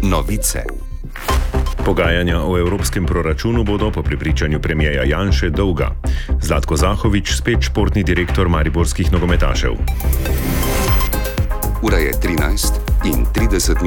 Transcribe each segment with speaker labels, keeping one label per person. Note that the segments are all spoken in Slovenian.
Speaker 1: Novice.
Speaker 2: Pogajanja o evropskem proračunu bodo po prepričanju premierja Janše dolga. Zlatko Zahovič, spet športni direktor mariborskih nogometašev.
Speaker 1: Ura je 13:30.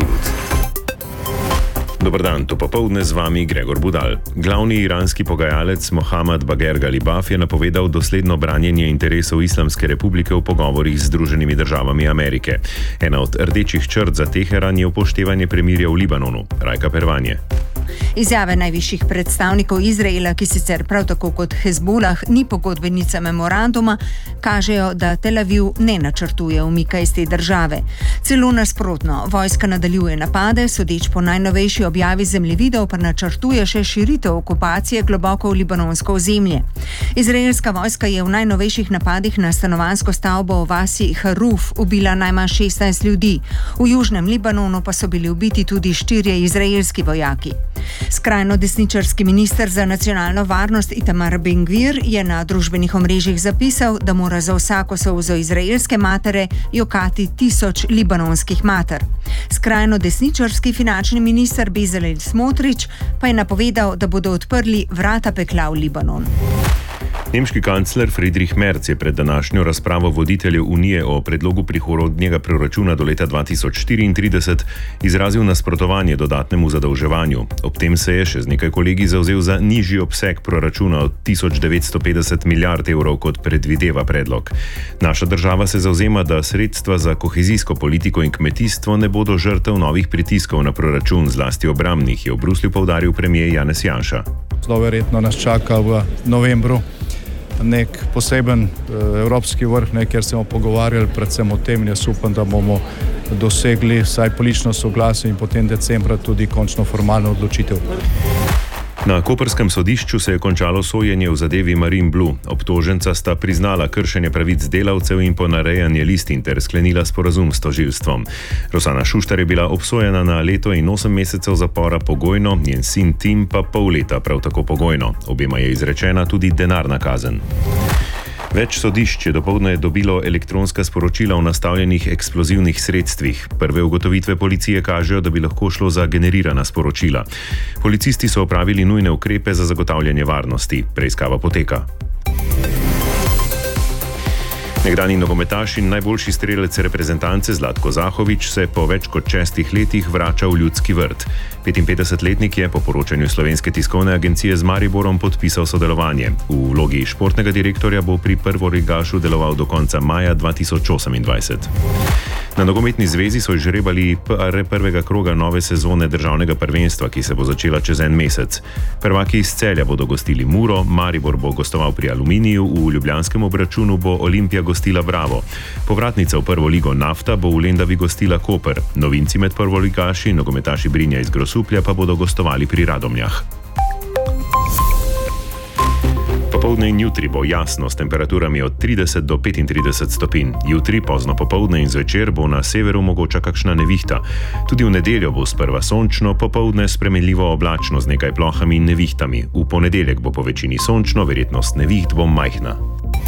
Speaker 2: Dober dan, to popoldne z vami Gregor Budal. Glavni iranski pogajalec Mohammad Bagher Galibaf je napovedal dosledno branjenje interesov Islamske republike v pogovorih z Združenimi državami Amerike. Ena od rdečih črt za Teheran je upoštevanje premirja v Libanonu. Rajka Pervanje.
Speaker 3: Izjave najvišjih predstavnikov Izraela, ki sicer prav tako kot Hezbolah ni pogodbenica memoranduma, kažejo, da Tel Aviv ne načrtuje umika iz te države. Celo nasprotno, vojska nadaljuje napade, sodeč po najnovejši objavi zemljevidov pa načrtuje še širitev okupacije globoko v libanonsko ozemlje. Izraelska vojska je v najnovejših napadih na stanovanjsko stavbo v vasi Haruf ubila najmanj 16 ljudi. V južnem Libanonu pa so bili ubiti tudi 4 izraelski vojaki. Skrajno desničarski minister za nacionalno varnost Itamar Ben-Gvir je na družbenih omrežjih zapisal, da mora za vsako solzo izraelske matere jokati 1000 libanonskih mater. Skrajno desničarski finančni minister Bezalel Smotrič pa je napovedal, da bodo odprli vrata pekla v Libanon.
Speaker 2: Nemški kancler Friedrich Merz je pred današnjo razpravo voditeljev Unije o predlogu prihodnjega proračuna do leta 2034 izrazil nasprotovanje dodatnemu zadolževanju. Ob tem se je še z nekaj kolegi zavzel za nižji obseg proračuna od 1950 milijard evrov, kot predvideva predlog. Naša država se zavzema, da sredstva za kohezijsko politiko in kmetijstvo ne bodo žrtev novih pritiskov na proračun, zlasti obrambnih, je v Bruslju poudaril premier Janez Janša.
Speaker 4: Zelo verjetno nas čaka v novembru nek poseben evropski vrh, kjer se bomo pogovarjali predvsem o tem, jaz upam, da bomo dosegli vsaj politično soglasje in potem decembra tudi končno formalno odločitev.
Speaker 2: Na koprskem sodišču se je končalo sojenje v zadevi Marine Blue. Obtoženca sta priznala kršenje pravic delavcev in ponarejanje listin ter sklenila sporazum s tožilstvom. Rosana Šuštar je bila obsojena na 1 leto in 8 mesecev zapora pogojno, njen sin Tim pa pol leta prav tako pogojno. Obema je izrečena tudi denarna kazen. Več sodišč je dopoldne dobilo elektronska sporočila o nastavljenih eksplozivnih sredstvih. Prve ugotovitve policije kažejo, da bi lahko šlo za generirana sporočila. Policisti so opravili nujne ukrepe za zagotavljanje varnosti. Preiskava poteka. Nekdanji nogometaš in najboljši strelec reprezentance Zlatko Zahovič se po več kot 6 letih vrača v Ljudski vrt. 55-letnik je po poročanju Slovenske tiskovne agencije z Mariborom podpisal sodelovanje. V vlogi športnega direktorja bo pri prvoligašu deloval do konca maja 2028. Na nogometni zvezi so izžrebali prvega kroga nove sezone državnega prvenstva, ki se bo začela čez en mesec. Prvaki iz Celja bodo gostili Muro, Maribor bo gostoval pri Aluminiju, v ljubljanskem obračunu bo Olimpija gostila Bravo. Povratnica v prvo ligo Nafta bo v Lendavi gostila Koper. Novinci med prvoligaši, nogometaši Brinja iz Grosuplja, pa bodo gostovali pri Radomljah. Popoldne in jutri bo jasno s temperaturami od 30 do 35 stopinj. Jutri, pozno popoldne in zvečer bo na severu mogoča kakšna nevihta. Tudi v nedeljo bo sprva sončno, popoldne spremenljivo oblačno z nekaj plohami in nevihtami. V ponedeljek bo po večini sončno, verjetnost neviht bo majhna.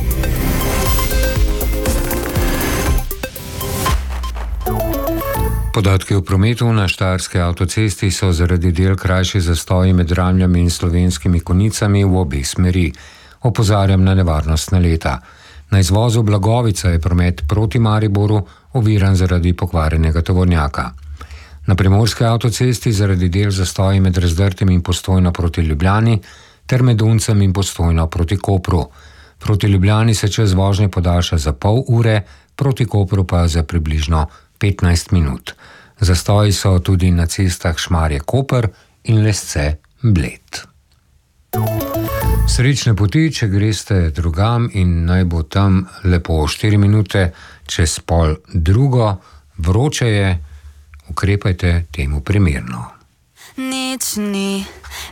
Speaker 5: Podatki o prometu na Štajerski avtocesti so zaradi del krajši zastoji med Ramljami in Slovenskimi Konjicami v obeh smeri. Opozarjam na nevarnostna leta. Na izvozu Blagovica je promet proti Mariboru oviran zaradi pokvarjenega tovornjaka. Na Primorski avtocesti zaradi del zastoji med Razdrtim in Postojno proti Ljubljani ter med Uncem in Postojno proti Kopru. Proti Ljubljani se čas vožnje podaljša za pol ure, proti Kopru pa za približno 15 minut. Zastoji so tudi na cestah Šmarje-Koper in Lesce-Bled. Srečne poti, če greste drugam, in naj bo tam lepo 4 minute čez 1:30. Vroče je, ukrepajte temu primerno.
Speaker 6: Nič ni